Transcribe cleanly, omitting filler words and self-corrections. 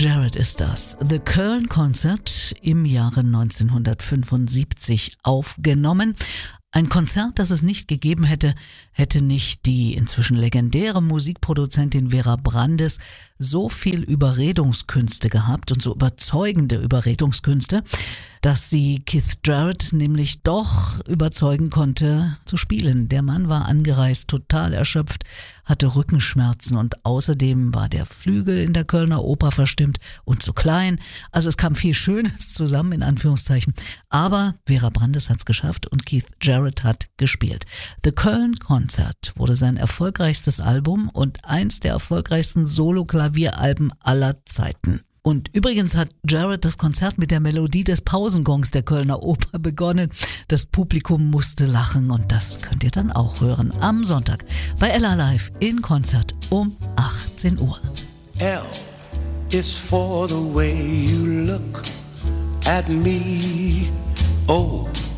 Jarrett ist das. The Köln Concert im Jahre 1975 aufgenommen. Ein Konzert, das es nicht gegeben hätte, hätte nicht die inzwischen legendäre Musikproduzentin Vera Brandes so viel Überredungskünste gehabt und so überzeugende Überredungskünste, dass sie Keith Jarrett nämlich doch überzeugen konnte zu spielen. Der Mann war angereist, total erschöpft, hatte Rückenschmerzen und außerdem war der Flügel in der Kölner Oper verstimmt und zu klein. Also es kam viel Schönes zusammen, in Anführungszeichen. Aber Vera Brandes hat's geschafft und Keith Jarrett hat gespielt. The Köln Concert wurde sein erfolgreichstes Album und eins der erfolgreichsten Solo-Klavieralben aller Zeiten. Und übrigens hat Jarrett das Konzert mit der Melodie des Pausengongs der Kölner Oper begonnen. Das Publikum musste lachen und das könnt ihr dann auch hören am Sonntag bei Ella Live in Konzert um 18 Uhr. L is for the way you look at me. O